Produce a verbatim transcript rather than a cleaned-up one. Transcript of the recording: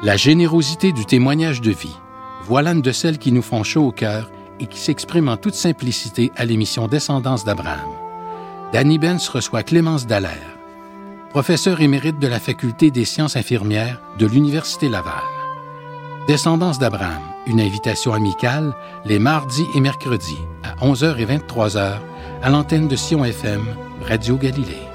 La générosité du témoignage de vie, voilà une de celles qui nous font chaud au cœur et qui s'exprime en toute simplicité à l'émission Descendance d'Abraham. Danny Benz reçoit Clémence Dallaire, professeure émérite de la Faculté des sciences infirmières de l'Université Laval. Descendance d'Abraham, une invitation amicale les mardis et mercredis à onze heures et vingt-trois heures à l'antenne de Sion F M, Radio Galilée.